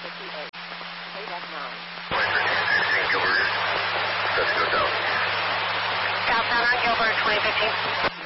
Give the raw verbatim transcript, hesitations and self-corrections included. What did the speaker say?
fifty-eight. Payback nine. Gilbert, let's go south. Southbound on Gilbert, twenty fifteen.